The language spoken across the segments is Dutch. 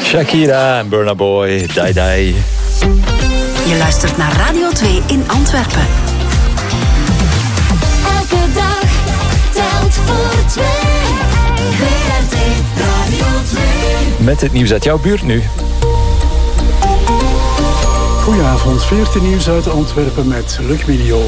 Shakira en Burna Boy, Die Die. Je luistert naar Radio 2 in Antwerpen. Elke dag telt voor twee. VRT Radio 2. Met het nieuws uit jouw buurt nu. Goedenavond, 14 nieuws uit Antwerpen met Luc Milio.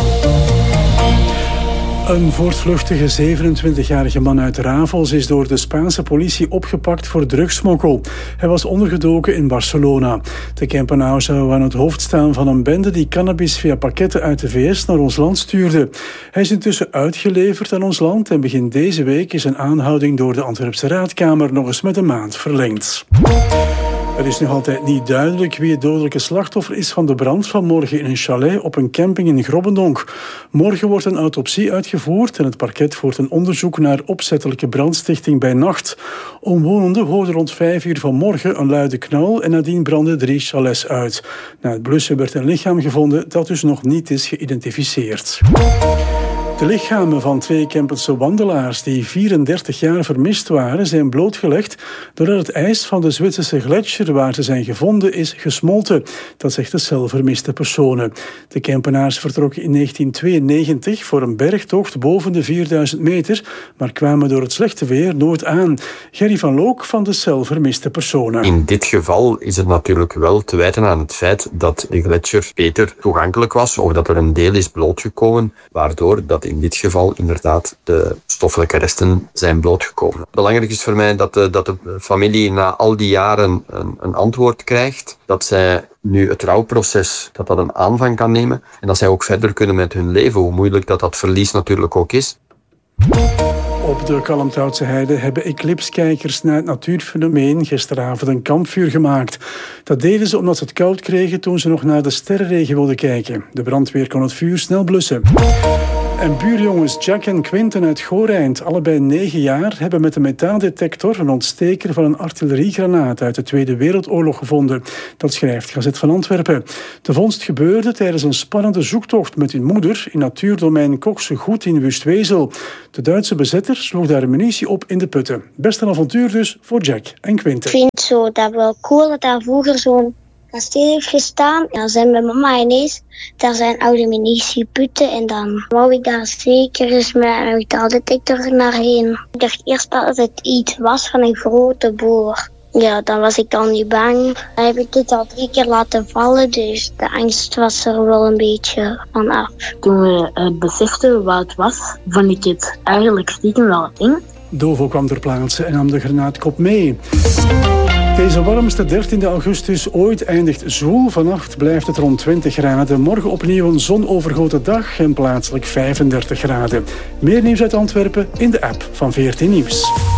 Een voortvluchtige 27-jarige man uit Ravels is door de Spaanse politie opgepakt voor drugssmokkel. Hij was ondergedoken in Barcelona. De Kempenau zou aan het hoofd staan van een bende die cannabis via pakketten uit de VS naar ons land stuurde. Hij is intussen uitgeleverd aan ons land en begin deze week is een aanhouding door de Antwerpse Raadkamer nog eens met een maand verlengd. Het is nog altijd niet duidelijk wie het dodelijke slachtoffer is van de brand van morgen in een chalet op een camping in Grobbendonk. Morgen wordt een autopsie uitgevoerd en het parket voert een onderzoek naar opzettelijke brandstichting bij nacht. Omwonenden hoorden rond 5 uur vanmorgen een luide knal en nadien brandden 3 chalets uit. Na het blussen werd een lichaam gevonden dat dus nog niet is geïdentificeerd. De lichamen van 2 Kempense wandelaars die 34 jaar vermist waren, zijn blootgelegd doordat het ijs van de Zwitserse gletsjer waar ze zijn gevonden is gesmolten. Dat zegt de cel vermiste personen. De Kempenaars vertrokken in 1992 voor een bergtocht boven de 4000 meter, maar kwamen door het slechte weer nooit aan. Gerry van Look van de cel vermiste personen. In dit geval is het natuurlijk wel te wijten aan het feit dat de gletsjer beter toegankelijk was of dat er een deel is blootgekomen, waardoor dat in dit geval inderdaad de stoffelijke resten zijn blootgekomen. Belangrijk is voor mij dat de familie na al die jaren een antwoord krijgt, dat zij nu het rouwproces dat een aanvang kan nemen en dat zij ook verder kunnen met hun leven, hoe moeilijk dat verlies natuurlijk ook is. Op de Kalmthoutse Heide hebben eclipskijkers naar het natuurfenomeen gisteravond een kampvuur gemaakt. Dat deden ze omdat ze het koud kregen toen ze nog naar de sterrenregen wilden kijken. De brandweer kon het vuur snel blussen. En buurjongens Jack en Quinten uit Gorijnd, allebei 9 jaar, hebben met een metaaldetector een ontsteker van een artilleriegranaat uit de Tweede Wereldoorlog gevonden. Dat schrijft Gazet van Antwerpen. De vondst gebeurde tijdens een spannende zoektocht met hun moeder in natuurdomein Kokse Goed in Wustwezel. De Duitse bezetter sloeg daar munitie op in de putten. Best een avontuur dus voor Jack en Quinten. Ik vind zo dat wel cool dat daar vroeger zo'n kasteel heeft gestaan. En dan zijn mijn mama ineens, daar zijn oude munitieputten en dan wou ik daar zeker eens met een metaaldetector naar heen. Ik dacht eerst dat het iets was van een grote boor. Ja, dan was ik dan niet bang. Dan heb ik het al 3 keer laten vallen, dus de angst was er wel een beetje van af. Toen we beseften wat het was, vond ik het eigenlijk stiekem wel eng. Dovo kwam ter plaatse en nam de granaatkop mee. Deze warmste 13 augustus ooit eindigt zwoel. Vannacht blijft het rond 20 graden. Morgen opnieuw een zonovergoten dag en plaatselijk 35 graden. Meer nieuws uit Antwerpen in de app van 14 Nieuws.